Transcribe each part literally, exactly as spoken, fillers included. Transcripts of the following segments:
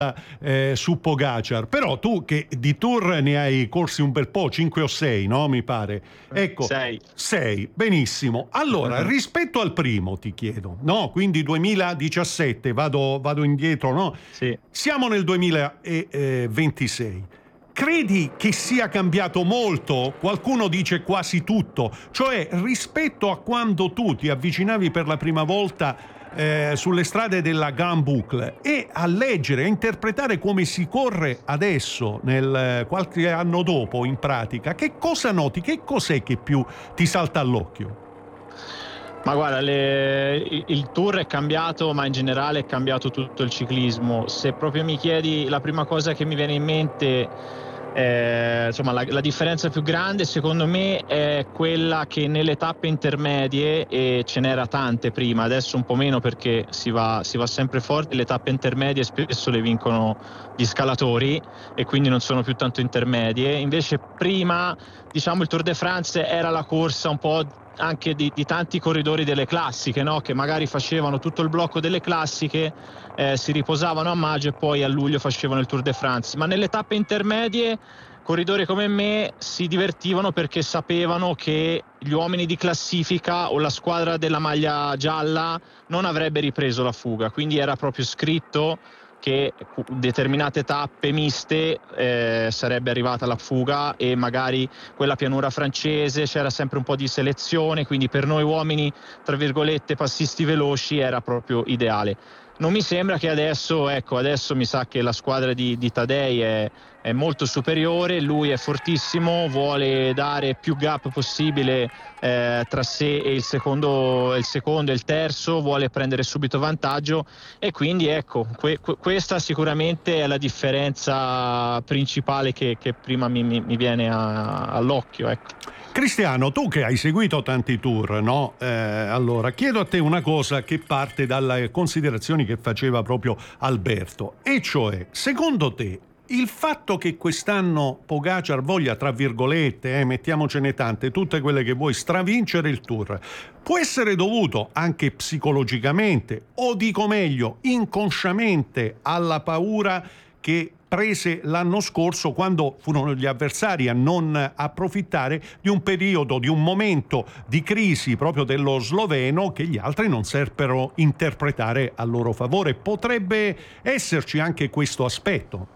Eh, su Pogacar, però tu che di tour ne hai corsi un bel po', cinque o sei, no? Mi pare. Ecco, sei. sei, benissimo. Allora, rispetto al primo ti chiedo, no? Quindi duemiladiciassette, vado, vado indietro, no? Sì. Siamo nel duemilaventisei. Credi che sia cambiato molto? Qualcuno dice quasi tutto, cioè rispetto a quando tu ti avvicinavi per la prima volta Eh, sulle strade della Grand Boucle e a leggere, a interpretare come si corre adesso, nel qualche anno dopo in pratica, che cosa noti? Che cos'è che più ti salta all'occhio? Ma guarda, le, il tour è cambiato, ma in generale è cambiato tutto il ciclismo. Se proprio mi chiedi, la prima cosa che mi viene in mente, eh, insomma, la, la differenza più grande secondo me è quella che nelle tappe intermedie, e ce n'era tante prima, adesso un po' meno perché si va, si va sempre forti, le tappe intermedie spesso le vincono gli scalatori e quindi non sono più tanto intermedie. Invece prima, diciamo, il Tour de France era la corsa un po' anche di, di tanti corridori delle classiche, no? Che magari facevano tutto il blocco delle classiche, eh, si riposavano a maggio e poi a luglio facevano il Tour de France, ma nelle tappe intermedie corridori come me si divertivano perché sapevano che gli uomini di classifica o la squadra della maglia gialla non avrebbe ripreso la fuga, quindi era proprio scritto che determinate tappe miste eh, sarebbe arrivata la fuga, e magari quella pianura francese c'era sempre un po' di selezione, quindi per noi uomini tra virgolette passisti veloci era proprio ideale. Non mi sembra che adesso, ecco, adesso mi sa che la squadra di, di Tadej è, è molto superiore, lui è fortissimo, vuole dare più gap possibile eh, tra sé e il secondo, il secondo e il terzo, vuole prendere subito vantaggio, e quindi ecco, que, que, questa sicuramente è la differenza principale che, che prima mi, mi, mi viene a, all'occhio, ecco. Cristiano, tu che hai seguito tanti tour, no? Eh, allora, chiedo a te una cosa che parte dalle considerazioni che faceva proprio Alberto, e cioè, secondo te, il fatto che quest'anno Pogacar voglia, tra virgolette, eh, mettiamocene tante, tutte quelle che vuoi, stravincere il tour, può essere dovuto anche psicologicamente, o dico meglio, inconsciamente, alla paura che prese l'anno scorso quando furono gli avversari a non approfittare di un periodo, di un momento di crisi proprio dello sloveno che gli altri non seppero interpretare a loro favore. Potrebbe esserci anche questo aspetto.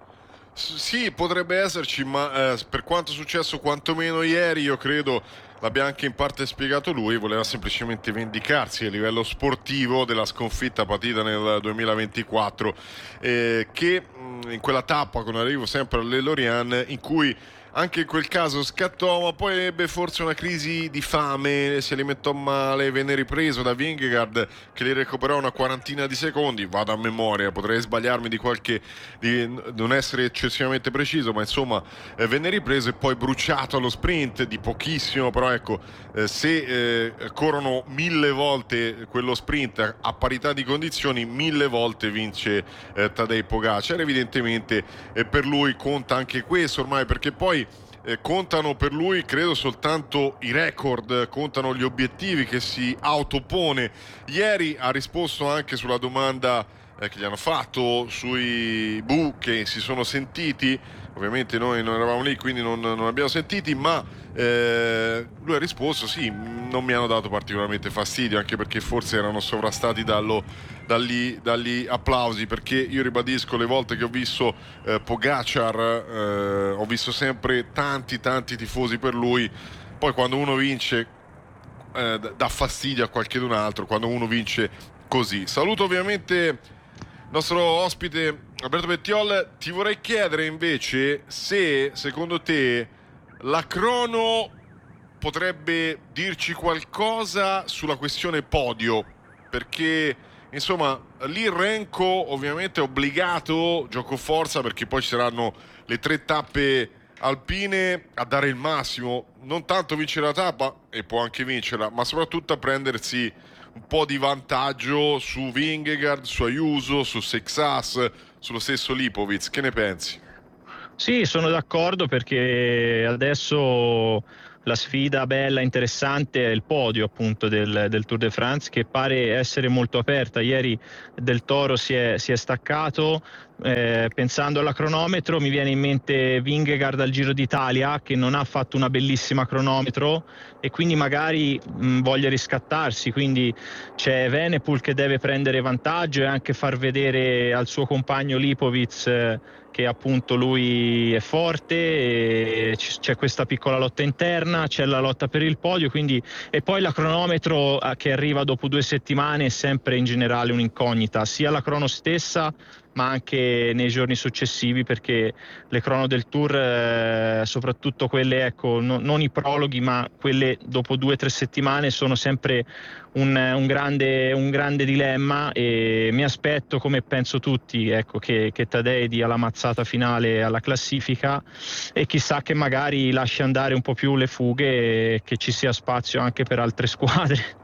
Sì, potrebbe esserci, ma eh, per quanto è successo quantomeno ieri, io credo l'abbia anche in parte spiegato lui, voleva semplicemente vendicarsi a livello sportivo della sconfitta patita nel duemilaventiquattro, eh, che mh, in quella tappa con arrivo sempre alle Lorient, in cui anche in quel caso scattò, ma poi ebbe forse una crisi di fame, si alimentò male, venne ripreso da Vingegaard che li recuperò una quarantina di secondi, vado a memoria, potrei sbagliarmi di qualche, di non essere eccessivamente preciso, ma insomma eh, venne ripreso e poi bruciato allo sprint di pochissimo, però ecco, eh, se eh, corrono mille volte quello sprint a parità di condizioni, mille volte vince eh, Tadej Pogacar. Evidentemente eh, per lui conta anche questo ormai, perché poi Eh, contano per lui credo soltanto i record, contano gli obiettivi che si autopone. Ieri ha risposto anche sulla domanda eh, che gli hanno fatto sui bu che si sono sentiti, ovviamente noi non eravamo lì quindi non, non abbiamo sentiti, ma eh, lui ha risposto sì, non mi hanno dato particolarmente fastidio, anche perché forse erano sovrastati dallo Dagli, dagli applausi, perché io ribadisco, le volte che ho visto eh, Pogacar eh, ho visto sempre tanti tanti tifosi per lui. Poi quando uno vince eh, dà fastidio a qualcun altro, quando uno vince così. Saluto ovviamente il nostro ospite Alberto Bettiol. Ti vorrei chiedere invece se secondo te la crono potrebbe dirci qualcosa sulla questione podio, perché insomma lì Renko ovviamente è obbligato, gioco forza, perché poi ci saranno le tre tappe alpine, a dare il massimo, non tanto vincere la tappa, e può anche vincerla, ma soprattutto a prendersi un po' di vantaggio su Vingegaard, su Ayuso, su Sexas, sullo stesso Lipovic. Che ne pensi? Sì, sono d'accordo, perché adesso la sfida bella, interessante è il podio appunto del, del Tour de France, che pare essere molto aperta. Ieri Del Toro si è, si è staccato, eh, pensando alla cronometro mi viene in mente Vingegaard al Giro d'Italia, che non ha fatto una bellissima cronometro e quindi magari mh, voglia riscattarsi, quindi c'è Evenepoel che deve prendere vantaggio e anche far vedere al suo compagno Lipovic eh, che appunto lui è forte, e c'è questa piccola lotta interna, c'è la lotta per il podio, quindi e poi la cronometro che arriva dopo due settimane è sempre in generale un'incognita, sia la crono stessa ma anche nei giorni successivi, perché le crono del Tour, eh, soprattutto quelle, ecco, no, non i prologhi, ma quelle dopo due o tre settimane, sono sempre un, un, grande, un grande dilemma, e mi aspetto, come penso tutti, ecco, che, che Tadej dia la mazzata finale alla classifica e chissà che magari lasci andare un po' più le fughe e che ci sia spazio anche per altre squadre.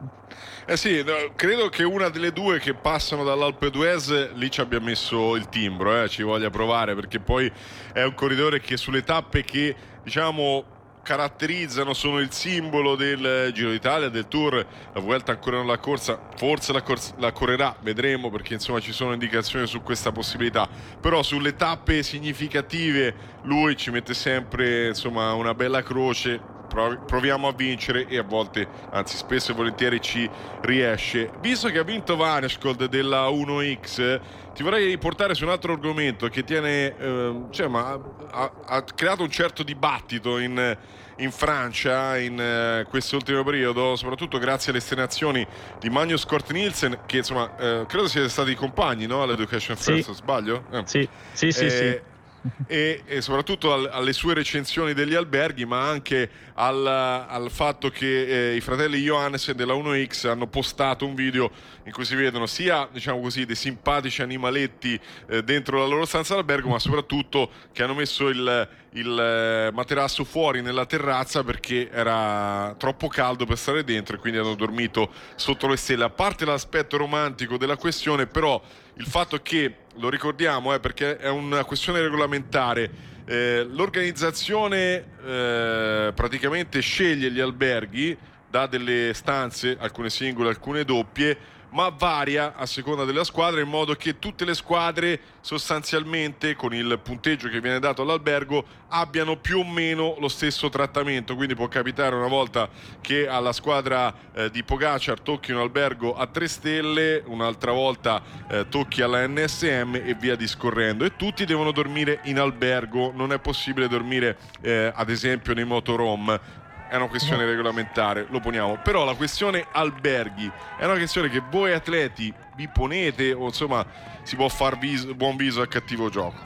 Eh sì, no, credo che una delle due che passano dall'Alpe d'Huez lì ci abbia messo il timbro, eh, ci voglia provare, perché poi è un corridore che sulle tappe che diciamo caratterizzano, sono il simbolo del Giro d'Italia, del Tour. La Vuelta ancora non l'ha corsa, forse la, corsa, la correrà, vedremo, perché insomma ci sono indicazioni su questa possibilità, però sulle tappe significative lui ci mette sempre insomma una bella croce. Proviamo a vincere e a volte, anzi spesso e volentieri ci riesce. Visto che ha vinto Van Aert della uno X, ti vorrei riportare su un altro argomento che tiene, eh, cioè, ma ha, ha creato un certo dibattito in, in Francia in eh, questo ultimo periodo, soprattutto grazie alle esternazioni di Magnus Cort Nielsen, che insomma eh, credo siete stati compagni, no? All'Education First, sì. Sbaglio? Eh. Sì, sì, sì, eh, sì. E, e soprattutto al, alle sue recensioni degli alberghi, ma anche al, al fatto che eh, i fratelli Johannessen della uno X hanno postato un video in cui si vedono sia, diciamo così, dei simpatici animaletti eh, dentro la loro stanza d'albergo, ma soprattutto che hanno messo il, il eh, materasso fuori nella terrazza perché era troppo caldo per stare dentro, e quindi hanno dormito sotto le stelle. A parte l'aspetto romantico della questione, però il fatto che, lo ricordiamo eh, perché è una questione regolamentare, eh, l'organizzazione eh, praticamente sceglie gli alberghi, dà delle stanze, alcune singole, alcune doppie, ma varia a seconda della squadra, in modo che tutte le squadre sostanzialmente, con il punteggio che viene dato all'albergo, abbiano più o meno lo stesso trattamento. Quindi può capitare una volta che alla squadra eh, di Pogacar tocchi un albergo a tre stelle, un'altra volta eh, tocchi alla N S M e via discorrendo, e tutti devono dormire in albergo. Non è possibile dormire eh, ad esempio nei motorhome. È una questione regolamentare, lo poniamo. Però la questione alberghi è una questione che voi atleti vi ponete, o insomma si può far viso, buon viso al cattivo gioco?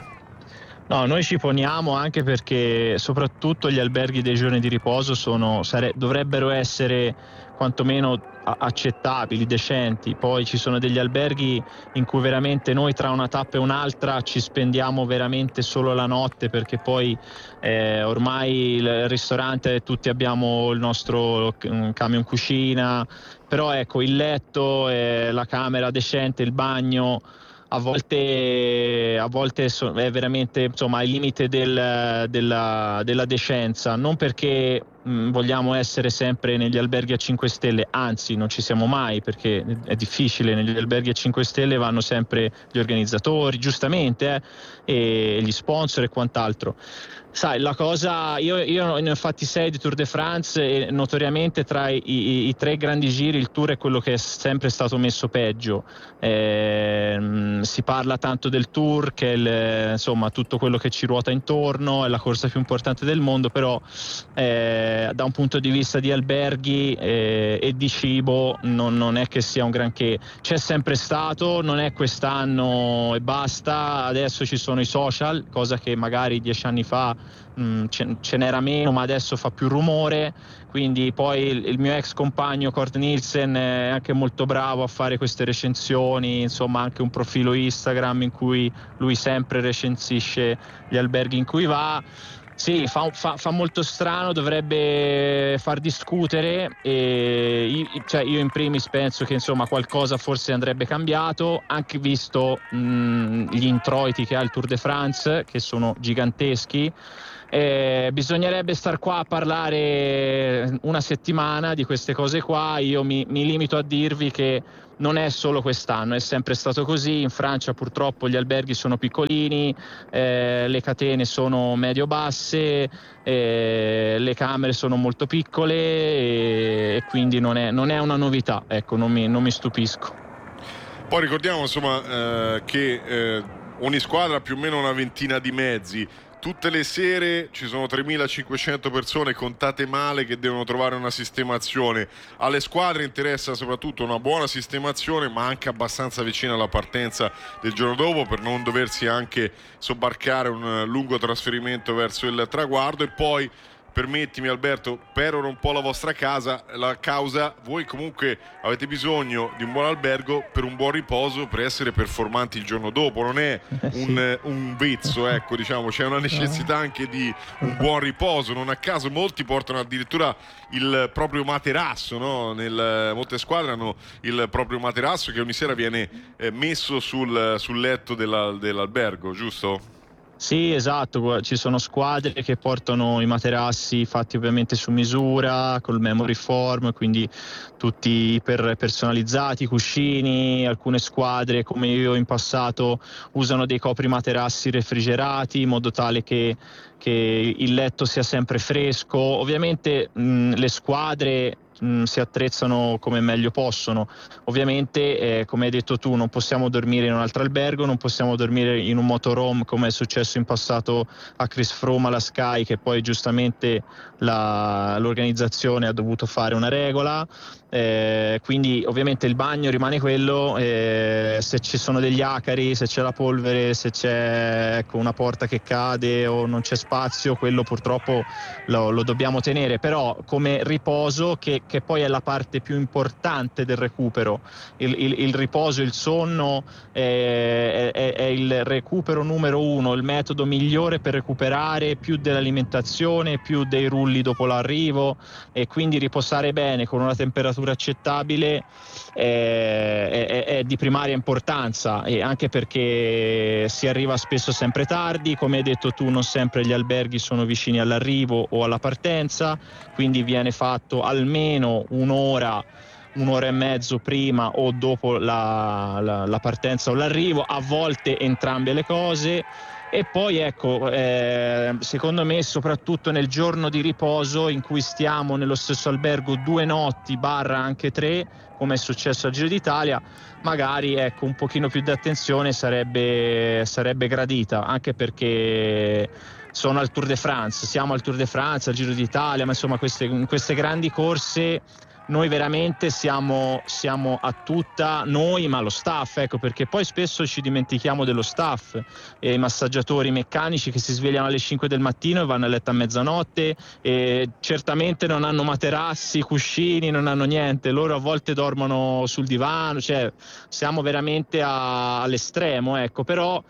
No, noi ci poniamo, anche perché soprattutto gli alberghi dei giorni di riposo sono, sare, dovrebbero essere quantomeno accettabili, decenti. Poi ci sono degli alberghi in cui veramente noi tra una tappa e un'altra ci spendiamo veramente solo la notte, perché poi eh, ormai il ristorante, tutti abbiamo il nostro camion cucina, però ecco, il letto, eh, la camera decente, il bagno a volte, a volte è veramente, insomma, al limite del, della, della decenza, non perché mh, vogliamo essere sempre negli alberghi a cinque stelle, anzi non ci siamo mai, perché è difficile. Negli alberghi a cinque stelle vanno sempre gli organizzatori, giustamente, eh, e gli sponsor e quant'altro. Sai, la cosa, io, io ne ho fatti sei di Tour de France e notoriamente tra i, i, i tre grandi giri il Tour è quello che è sempre stato messo peggio. Eh, si parla tanto del Tour, che è il, insomma tutto quello che ci ruota intorno, è la corsa più importante del mondo, però eh, da un punto di vista di alberghi eh, e di cibo non, non è che sia un granché. C'è sempre stato, non è quest'anno e basta. Adesso ci sono i social, cosa che magari dieci anni fa mh, ce, ce n'era meno, ma adesso fa più rumore. Quindi poi il, il mio ex compagno Cort Nielsen è anche molto bravo a fare queste recensioni, insomma anche un profilo Instagram in cui lui sempre recensisce gli alberghi in cui va. Sì, fa, fa, fa molto strano, dovrebbe far discutere, e io, cioè io in primis penso che insomma qualcosa forse andrebbe cambiato, anche visto mh, gli introiti che ha il Tour de France, che sono giganteschi. Eh, bisognerebbe star qua a parlare una settimana di queste cose qua. Io mi, mi limito a dirvi che non è solo quest'anno, è sempre stato così. In Francia purtroppo gli alberghi sono piccolini, eh, le catene sono medio-basse, eh, le camere sono molto piccole e, e quindi non è, non è una novità, ecco, non mi, non mi stupisco. Poi ricordiamo insomma eh, che eh, ogni squadra ha più o meno una ventina di mezzi. Tutte le sere ci sono tremilacinquecento persone contate male che devono trovare una sistemazione. Alle squadre interessa soprattutto una buona sistemazione, ma anche abbastanza vicina alla partenza del giorno dopo, per non doversi anche sobbarcare un lungo trasferimento verso il traguardo. E poi, permettimi Alberto, peroro un po' la vostra casa, la causa, voi comunque avete bisogno di un buon albergo per un buon riposo, per essere performanti il giorno dopo. Non è un, un vezzo, ecco, diciamo, c'è una necessità anche di un buon riposo. Non a caso molti portano addirittura il proprio materasso, no? Nel, molte squadre hanno il proprio materasso che ogni sera viene eh, messo sul, sul letto della, dell'albergo, giusto? Sì, esatto, ci sono squadre che portano i materassi fatti ovviamente su misura, col memory foam, quindi tutti iper personalizzati, cuscini. Alcune squadre, come io in passato, usano dei coprimaterassi refrigerati in modo tale che, che il letto sia sempre fresco. Ovviamente mh, le squadre mh, si attrezzano come meglio possono. Ovviamente, eh, come hai detto tu, non possiamo dormire in un altro albergo, non possiamo dormire in un motorhome come è successo in passato a Chris Froome alla Sky, che poi giustamente la, l'organizzazione ha dovuto fare una regola. Eh, quindi ovviamente il bagno rimane quello, eh, se ci sono degli acari, se c'è la polvere, se c'è ecco, una porta che cade o non c'è spazio, quello purtroppo lo, lo dobbiamo tenere. Però come riposo, che, che poi è la parte più importante del recupero, il, il, il riposo, il sonno è, è, è il recupero numero uno, il metodo migliore per recuperare, più dell'alimentazione, più dei rulli dopo l'arrivo, e quindi riposare bene con una temperatura accettabile è, è, è di primaria importanza, e anche perché si arriva spesso sempre tardi, come hai detto tu, non sempre gli alberghi sono vicini all'arrivo o alla partenza, quindi viene fatto almeno un'ora un'ora e mezzo prima o dopo la, la, la partenza o l'arrivo, a volte entrambe le cose. E poi ecco, eh, secondo me soprattutto nel giorno di riposo in cui stiamo nello stesso albergo due notti barra anche tre, come è successo al Giro d'Italia, magari ecco un pochino più di attenzione sarebbe, sarebbe gradita, anche perché sono al Tour de France, siamo al Tour de France, al Giro d'Italia, ma insomma queste, queste grandi corse noi veramente siamo, siamo a tutta noi, ma lo staff, ecco, perché poi spesso ci dimentichiamo dello staff, e i massaggiatori meccanici che si svegliano alle cinque del mattino e vanno a letto a mezzanotte, e certamente non hanno materassi, cuscini, non hanno niente, loro a volte dormono sul divano, cioè siamo veramente a, all'estremo, ecco, però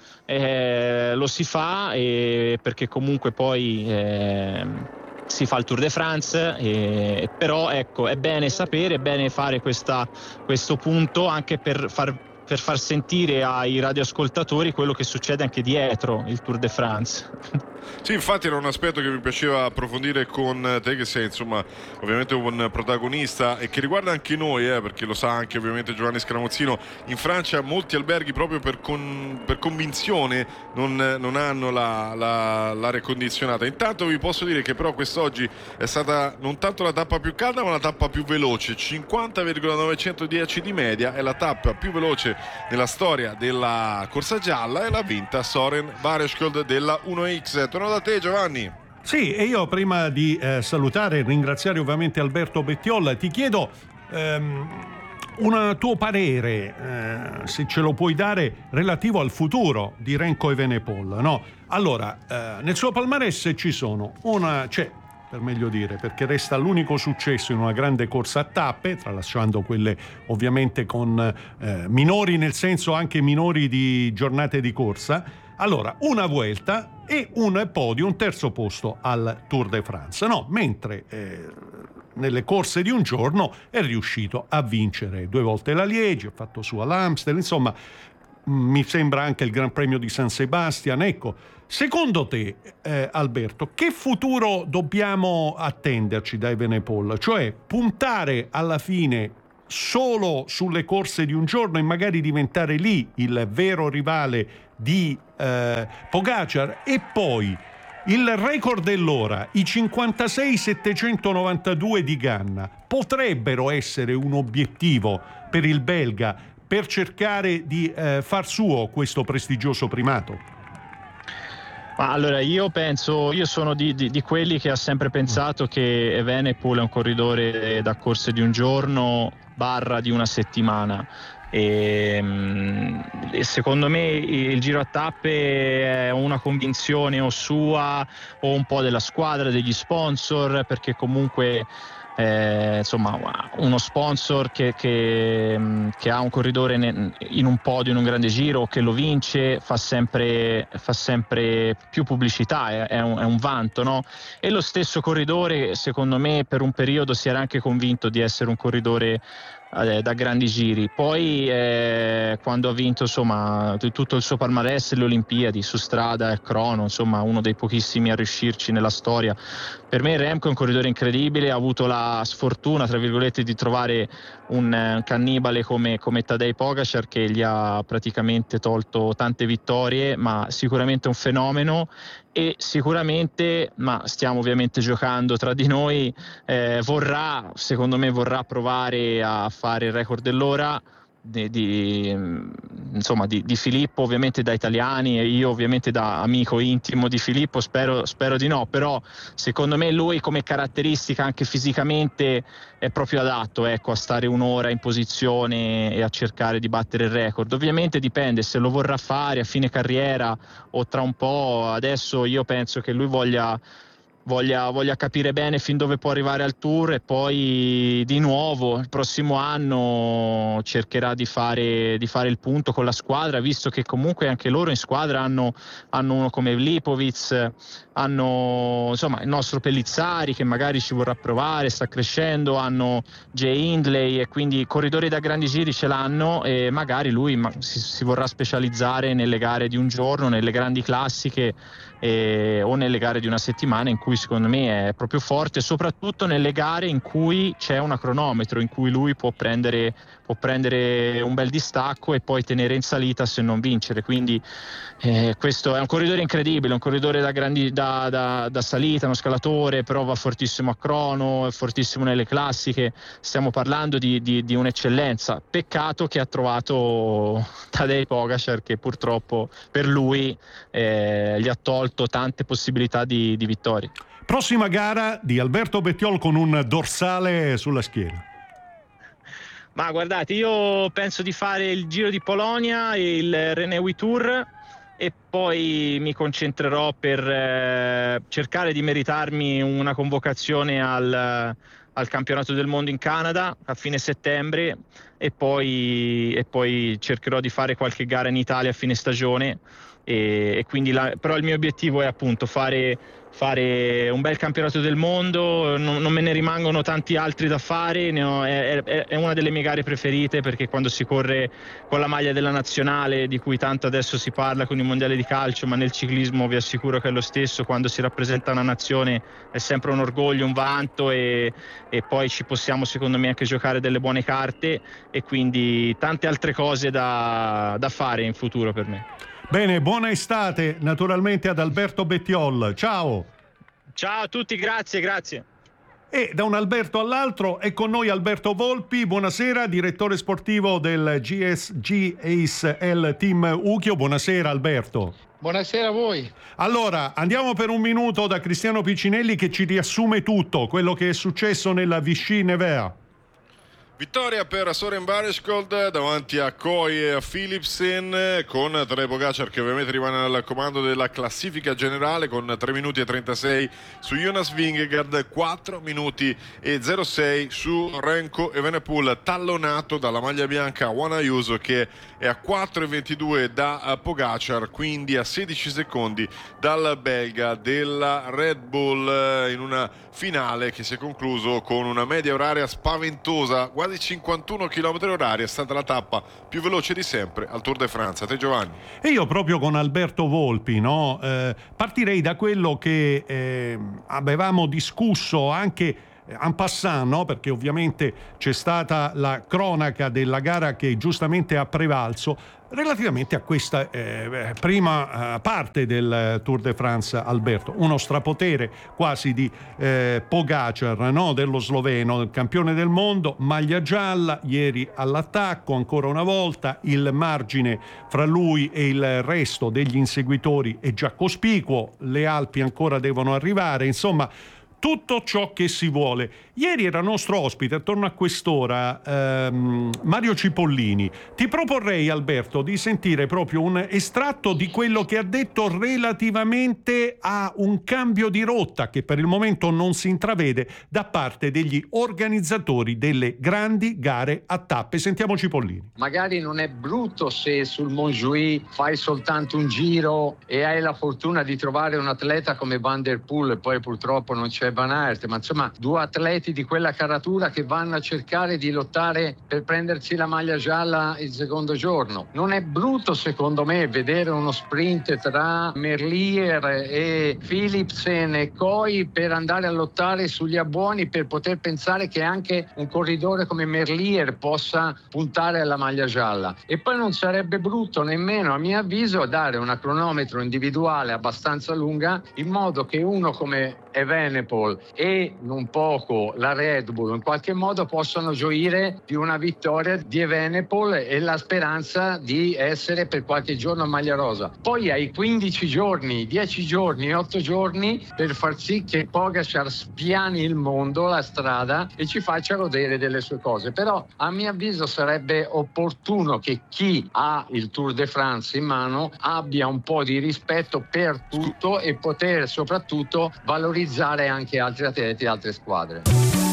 eh, lo si fa, e perché comunque poi eh, si fa il Tour de France, eh, però ecco, è bene sapere, è bene fare questa, questo punto anche per far, per far sentire ai radioascoltatori quello che succede anche dietro il Tour de France. Sì, infatti era un aspetto che mi piaceva approfondire con te, che sei insomma ovviamente un protagonista e che riguarda anche noi, eh, perché lo sa anche ovviamente Giovanni Scaramuzzino. In Francia molti alberghi proprio per, con, per convinzione non, non hanno la, la, l'aria condizionata. Intanto vi posso dire che però quest'oggi è stata non tanto la tappa più calda ma la tappa più veloce, cinquanta virgola novecentodieci di media, è la tappa più veloce nella storia della corsa gialla e l'ha vinta Søren Varejkold della uno X. Torno da te, Giovanni. Sì, e io prima di eh, salutare e ringraziare ovviamente Alberto Bettiol, ti chiedo ehm, un tuo parere, eh, se ce lo puoi dare, relativo al futuro di Remco Evenepoel, no? Allora, eh, nel suo palmarès ci sono una... c'è, per meglio dire, perché resta l'unico successo in una grande corsa a tappe, tralasciando quelle ovviamente con eh, minori, nel senso anche minori di giornate di corsa. Allora, una Vuelta e un podio, un terzo posto al Tour de France, no? Mentre eh, nelle corse di un giorno è riuscito a vincere due volte la Liegi, ha fatto su all'Amstel, insomma, mi sembra anche il Gran Premio di San Sebastian. Ecco, secondo te, eh, Alberto, che futuro dobbiamo attenderci da Evenepoel? Cioè, puntare alla fine solo sulle corse di un giorno e magari diventare lì il vero rivale di eh, Pogačar. E poi il record dell'ora, i cinquantasei settecentonovantadue di Ganna, potrebbero essere un obiettivo per il belga per cercare di eh, far suo questo prestigioso primato? Ma allora io penso, io sono di, di, di quelli che ha sempre pensato che Evenepoel è un corridore da corse di un giorno barra di una settimana. E, e secondo me il Giro a tappe è una convinzione o sua o un po' della squadra, degli sponsor, perché comunque Eh, insomma uno sponsor che, che, che ha un corridore in un podio in un grande giro, che lo vince, fa sempre, fa sempre più pubblicità, è, è, un, è un vanto, no? E lo stesso corridore secondo me per un periodo si era anche convinto di essere un corridore eh, da grandi giri. Poi eh, quando ha vinto insomma tutto il suo palmarès, le Olimpiadi su strada, il crono, insomma uno dei pochissimi a riuscirci nella storia. Per me Remco è un corridore incredibile, ha avuto la sfortuna tra virgolette di trovare un, un cannibale come, come Tadej Pogačar, che gli ha praticamente tolto tante vittorie, ma sicuramente un fenomeno. E sicuramente, ma stiamo ovviamente giocando tra di noi, eh, vorrà, secondo me vorrà provare a fare il record dell'ora di, di, insomma, di, di Filippo, ovviamente da italiani, e io ovviamente da amico intimo di Filippo spero, spero di no, però secondo me lui come caratteristica anche fisicamente è proprio adatto, ecco, a stare un'ora in posizione e a cercare di battere il record. Ovviamente dipende se lo vorrà fare a fine carriera o tra un po'. Adesso io penso che lui voglia Voglia, voglia capire bene fin dove può arrivare al Tour, e poi di nuovo il prossimo anno cercherà di fare, di fare il punto con la squadra, visto che comunque anche loro in squadra hanno, hanno uno come Lipovic, hanno insomma il nostro Pellizzari che magari ci vorrà provare, sta crescendo, hanno Jay Hindley, e quindi corridori da grandi giri ce l'hanno, e magari lui ma, si, si vorrà specializzare nelle gare di un giorno, nelle grandi classiche, eh, o nelle gare di una settimana in cui secondo me è proprio forte, soprattutto nelle gare in cui c'è una cronometro, in cui lui può prendere, può prendere un bel distacco e poi tenere in salita se non vincere. Quindi eh, questo è un corridore incredibile, un corridore da, grandi, da, da, da salita, uno scalatore, però va fortissimo a crono, è fortissimo nelle classiche, stiamo parlando di, di, di un'eccellenza. Peccato che ha trovato Tadej Pogačar, che purtroppo per lui eh, gli ha tolto tante possibilità di, di vittorie. Prossima gara di Alberto Bettiol con un dorsale sulla schiena. Ma guardate, io penso di fare il Giro di Polonia e il Renewi Tour, e poi mi concentrerò per eh, cercare di meritarmi una convocazione al, al campionato del mondo in Canada a fine settembre, e poi, e poi cercherò di fare qualche gara in Italia a fine stagione. E, e quindi la, però il mio obiettivo è appunto fare, fare un bel campionato del mondo. Non, non me ne rimangono tanti altri da fare, ne ho, è, è, è una delle mie gare preferite, perché quando si corre con la maglia della nazionale, di cui tanto adesso si parla con i mondiali di calcio, ma nel ciclismo vi assicuro che è lo stesso, quando si rappresenta una nazione è sempre un orgoglio, un vanto, e, e poi ci possiamo secondo me anche giocare delle buone carte, e quindi tante altre cose da, da fare in futuro per me. Bene, buona estate naturalmente ad Alberto Bettiol. Ciao. Ciao a tutti, grazie, grazie. E da un Alberto all'altro è con noi Alberto Volpi. Buonasera, direttore sportivo del G S G Ace L Team Ukio. Buonasera Alberto. Buonasera a voi. Allora, andiamo per un minuto da Cristiano Piccinelli che ci riassume tutto quello che è successo nella Vichy Nevers. Vittoria per Søren Barreskjold davanti a Coy e a Philipsen, con Tadej Pogačar che ovviamente rimane al comando della classifica generale con tre minuti e trentasei su Jonas Vingegaard, quattro minuti e zero sei su Remco Evenepoel, tallonato dalla maglia bianca Juan Ayuso che è a quattro e ventidue da Pogačar, quindi a sedici secondi dal belga della Red Bull, in una finale che si è concluso con una media oraria spaventosa, quasi cinquantuno chilometri orari. È stata la tappa più veloce di sempre al Tour de France. A te Giovanni. E io proprio con Alberto Volpi, no? Eh, partirei da quello che eh, avevamo discusso anche en passant, no? Perché ovviamente c'è stata la cronaca della gara che giustamente ha prevalso relativamente a questa eh, prima eh, parte del Tour de France, Alberto. Uno strapotere quasi di eh, Pogačar, no? Dello sloveno, il campione del mondo, maglia gialla, ieri all'attacco ancora una volta, il margine fra lui e il resto degli inseguitori è già cospicuo, le Alpi ancora devono arrivare, insomma tutto ciò che si vuole. Ieri era nostro ospite, attorno a quest'ora, ehm, Mario Cipollini. Ti proporrei, Alberto, di sentire proprio un estratto di quello che ha detto relativamente a un cambio di rotta che per il momento non si intravede da parte degli organizzatori delle grandi gare a tappe. Sentiamo Cipollini. Magari non è brutto se sul Montjuïc fai soltanto un giro e hai la fortuna di trovare un atleta come Van der Poel, e poi purtroppo non c'è Van Aert, ma insomma due atleti di quella caratura che vanno a cercare di lottare per prendersi la maglia gialla il secondo giorno. Non è brutto secondo me vedere uno sprint tra Merlier e Philipsen e Coy per andare a lottare sugli abbuoni, per poter pensare che anche un corridore come Merlier possa puntare alla maglia gialla. E poi non sarebbe brutto nemmeno, a mio avviso, dare una cronometro individuale abbastanza lunga, in modo che uno come Evenepoel e non poco la Red Bull in qualche modo possano gioire di una vittoria di Evenepoel e la speranza di essere per qualche giorno maglia rosa. Poi hai quindici giorni, dieci giorni, otto giorni per far sì che Pogačar spiani il mondo, la strada, e ci faccia godere delle sue cose. Però a mio avviso sarebbe opportuno che chi ha il Tour de France in mano abbia un po' di rispetto per tutto e poter soprattutto valorizzare anche altri atleti e altre squadre.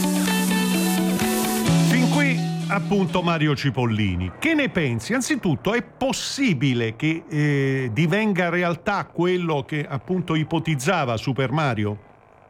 Fin qui appunto Mario Cipollini. Che ne pensi? Anzitutto, è possibile che eh, divenga realtà quello che appunto ipotizzava Super Mario?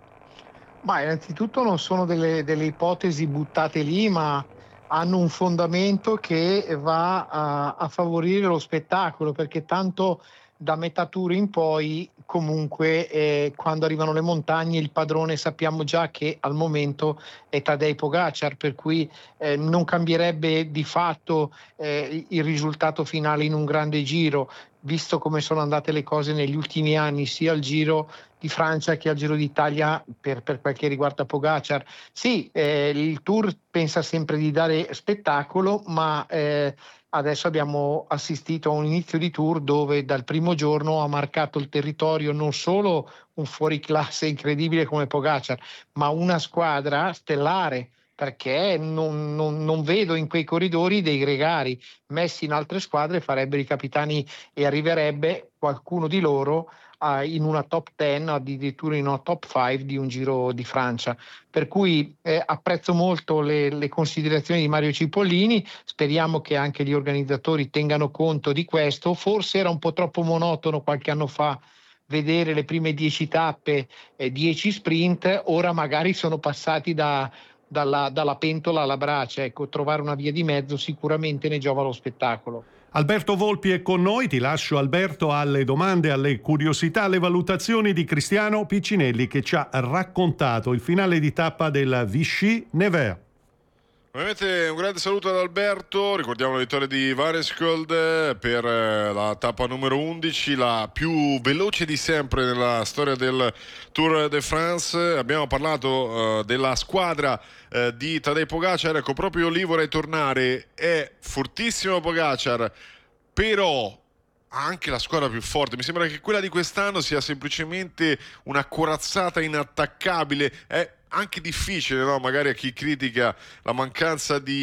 Ma innanzitutto non sono delle, delle ipotesi buttate lì, ma hanno un fondamento che va a, a favorire lo spettacolo, perché tanto da metà tour in poi comunque eh, quando arrivano le montagne il padrone sappiamo già che al momento è Tadej Pogačar, per cui eh, non cambierebbe di fatto eh, il risultato finale in un grande giro, visto come sono andate le cose negli ultimi anni sia al Giro di Francia che al Giro d'Italia per, per quel che riguarda Pogačar. Sì, eh, il Tour pensa sempre di dare spettacolo, ma eh, adesso abbiamo assistito a un inizio di Tour dove dal primo giorno ha marcato il territorio non solo un fuoriclasse incredibile come Pogačar, ma una squadra stellare, perché non, non, non vedo in quei corridori dei gregari. Messi in altre squadre farebbero i capitani e arriverebbe qualcuno di loro uh, in una top dieci, addirittura in una top cinque di un Giro di Francia. Per cui eh, apprezzo molto le, le considerazioni di Mario Cipollini, speriamo che anche gli organizzatori tengano conto di questo. Forse era un po' troppo monotono qualche anno fa vedere le prime dieci tappe e dieci sprint, ora magari sono passati da Dalla, dalla pentola alla brace. Ecco, trovare una via di mezzo sicuramente ne giova lo spettacolo. Alberto Volpi è con noi, ti lascio Alberto alle domande, alle curiosità, alle valutazioni di Cristiano Piccinelli che ci ha raccontato il finale di tappa del Vichy-Nevers. Ovviamente un grande saluto ad Alberto, ricordiamo la vittoria di Varescold per la tappa numero undici, la più veloce di sempre nella storia del Tour de France. Abbiamo parlato uh, della squadra uh, di Tadej Pogačar, ecco proprio lì vorrei tornare, è fortissimo Pogačar, però ha anche la squadra più forte. Mi sembra che quella di quest'anno sia semplicemente una corazzata inattaccabile. È anche difficile, no? Magari a chi critica la mancanza di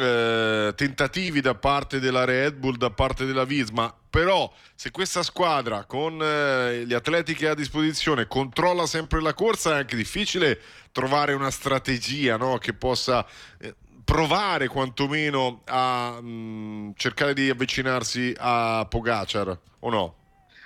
eh, tentativi da parte della Red Bull, da parte della Visma, però se questa squadra con eh, gli atleti che ha a disposizione controlla sempre la corsa, è anche difficile trovare una strategia, no? Che possa eh, provare quantomeno a mh, cercare di avvicinarsi a Pogačar, o no?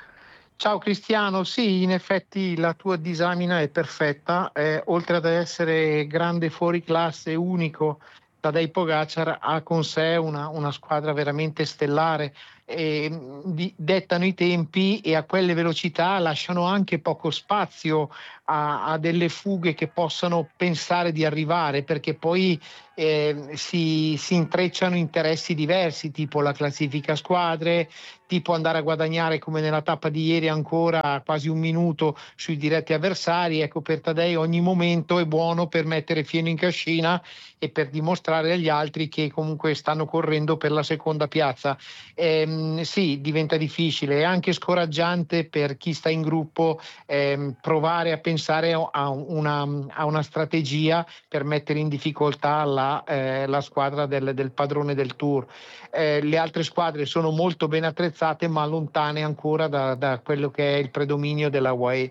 Ciao Cristiano, sì, in effetti la tua disamina è perfetta, eh, oltre ad essere grande fuoriclasse, unico, Tadej Pogačar ha con sé una, una squadra veramente stellare, e, di, dettano i tempi e a quelle velocità lasciano anche poco spazio a, a delle fughe che possano pensare di arrivare, perché poi eh, si, si intrecciano interessi diversi, tipo la classifica squadre, tipo andare a guadagnare, come nella tappa di ieri, ancora quasi un minuto sui diretti avversari. Ecco, per Tadej ogni momento è buono per mettere fieno in cascina e per dimostrare agli altri che comunque stanno correndo per la seconda piazza. Ehm, sì, diventa difficile, è anche scoraggiante per chi sta in gruppo ehm, provare a pensare a una, a una strategia per mettere in difficoltà la, eh, la squadra del, del padrone del Tour. Eh, le altre squadre sono molto ben attrezzate, ma lontane ancora da, da quello che è il predominio della U A E.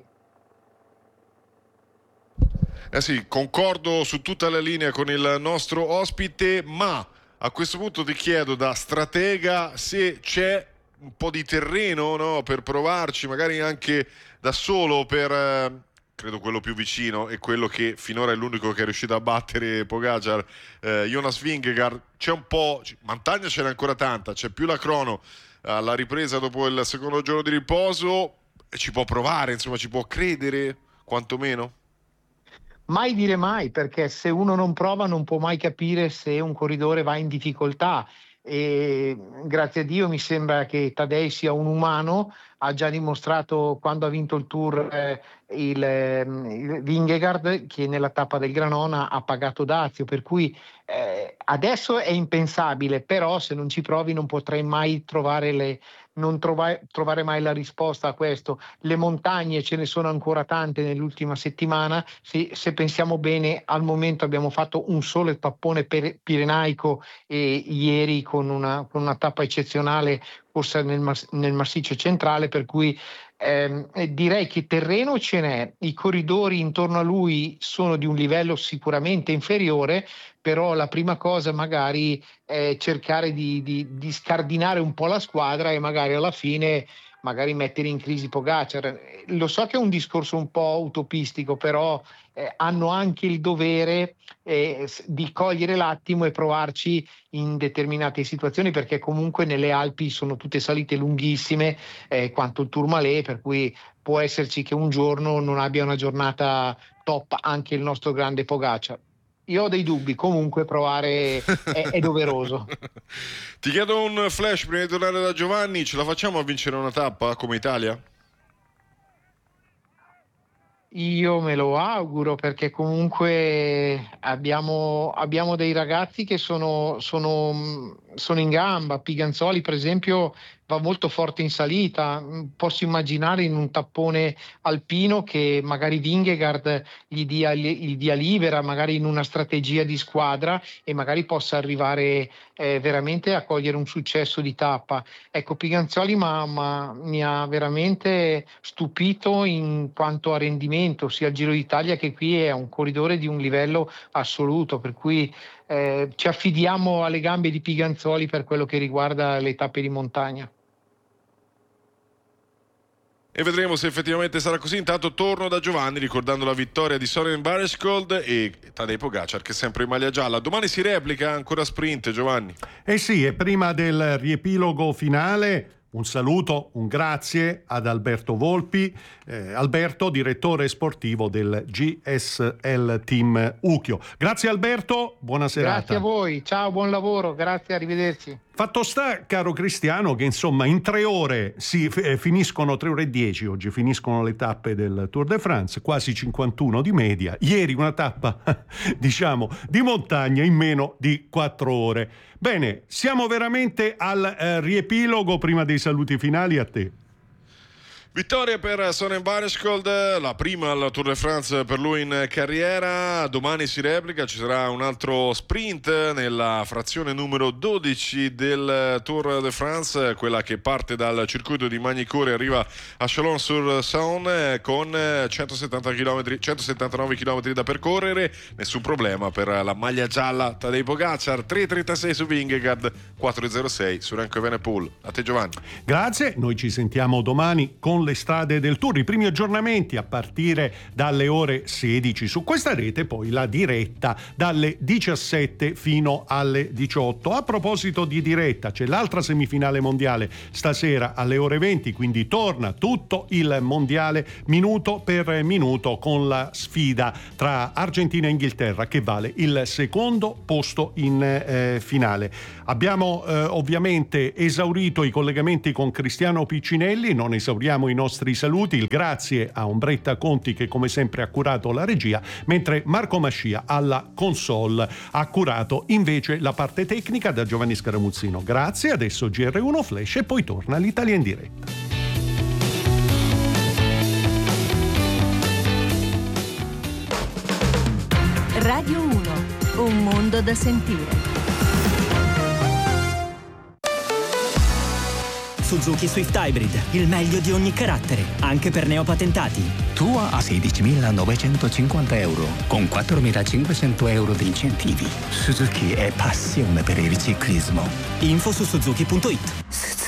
Eh sì, concordo su tutta la linea con il nostro ospite, ma a questo punto ti chiedo da stratega se c'è un po' di terreno, no, per provarci, magari anche da solo, per eh, credo quello più vicino e quello che finora è l'unico che è riuscito a battere Pogacar, eh, Jonas Vingegaard. C'è un po', Montagna ce n'è ancora tanta, c'è più la crono alla ripresa dopo il secondo giorno di riposo, e ci può provare, insomma ci può credere quantomeno. Mai dire mai, perché se uno non prova non può mai capire se un corridore va in difficoltà, e grazie a Dio mi sembra che Tadej sia un umano, ha già dimostrato quando ha vinto il Tour eh, il, eh, il Vingegaard, che nella tappa del Granona ha pagato dazio, per cui eh, adesso è impensabile, però se non ci provi non potrai mai trovare le non trova, trovare mai la risposta a questo. Le montagne ce ne sono ancora tante nell'ultima settimana, se, se pensiamo bene al momento abbiamo fatto un solo tappone per, pirenaico e ieri con una, con una tappa eccezionale corsa nel, nel massiccio centrale, per cui ehm, direi che terreno ce n'è, i corridori intorno a lui sono di un livello sicuramente inferiore, però la prima cosa magari è cercare di, di, di scardinare un po' la squadra e magari alla fine magari mettere in crisi Pogacar. Lo so che è un discorso un po' utopistico, però eh, hanno anche il dovere eh, di cogliere l'attimo e provarci in determinate situazioni, perché comunque nelle Alpi sono tutte salite lunghissime eh, quanto il Tourmalet, per cui può esserci che un giorno non abbia una giornata top anche il nostro grande Pogacar. Io ho dei dubbi, comunque provare è, è doveroso. Ti chiedo un flash prima di tornare da Giovanni, ce la facciamo a vincere una tappa come Italia? Io me lo auguro, perché comunque abbiamo, abbiamo dei ragazzi che sono, sono, sono in gamba. Piganzoli per esempio va molto forte in salita, posso immaginare in un tappone alpino che magari Vingegaard gli dia il via libera, magari in una strategia di squadra, e magari possa arrivare eh, veramente a cogliere un successo di tappa. Ecco, Piganzoli ma, ma mi ha veramente stupito in quanto a rendimento, sia al Giro d'Italia che qui è un corridore di un livello assoluto, per cui eh, ci affidiamo alle gambe di Piganzoli per quello che riguarda le tappe di montagna. E vedremo se effettivamente sarà così. Intanto torno da Giovanni ricordando la vittoria di Søren Barreskjold e Tadej Pogacar, che è sempre in maglia gialla. Domani si replica, ancora sprint, Giovanni. Eh sì, e prima del riepilogo finale un saluto, un grazie ad Alberto Volpi, eh, Alberto, direttore sportivo del G S L Team Ucchio. Grazie Alberto, buona serata. Grazie a voi, ciao, buon lavoro, grazie, arrivederci. Fatto sta, caro Cristiano, che insomma in tre ore si eh, finiscono, tre ore e dieci oggi finiscono le tappe del Tour de France, quasi cinquantuno di media. Ieri una tappa, diciamo, di montagna in meno di quattro ore. Bene, siamo veramente al eh, riepilogo. Prima dei saluti finali, a te. Vittoria per Søren Barreskjold, la prima al Tour de France per lui in carriera. Domani si replica, ci sarà un altro sprint nella frazione numero dodici del Tour de France, quella che parte dal circuito di Magny-Cours e arriva a Chalon-sur-Saône con centosettanta chilometri, centosettantanove chilometri da percorrere. Nessun problema per la maglia gialla Tadej Pogacar. Tre e trentasei su Vingegaard, quattro e zero sei su Remco Evenepoel. A te Giovanni. Grazie, noi ci sentiamo domani con sulle strade del Tour. I primi aggiornamenti a partire dalle ore sedici su questa rete, poi la diretta dalle diciassette fino alle diciotto. A proposito di diretta, c'è l'altra semifinale mondiale stasera alle ore venti, quindi torna tutto il mondiale minuto per minuto con la sfida tra Argentina e Inghilterra che vale il secondo posto in eh, finale. Abbiamo eh, ovviamente esaurito i collegamenti con Cristiano Piccinelli, non esauriamo i nostri saluti, il grazie a Ombretta Conti che come sempre ha curato la regia, mentre Marco Mascia alla console ha curato invece la parte tecnica. Da Giovanni Scaramuzzino grazie, adesso G R uno Flash e poi torna l'Italia in diretta. Radio uno, un mondo da sentire. Suzuki Swift Hybrid, il meglio di ogni carattere, anche per neopatentati. Tua a sedicimilanovecentocinquanta euro, con quattromilacinquecento euro di incentivi. Suzuki è passione per il ciclismo. Info su suzuki punto it.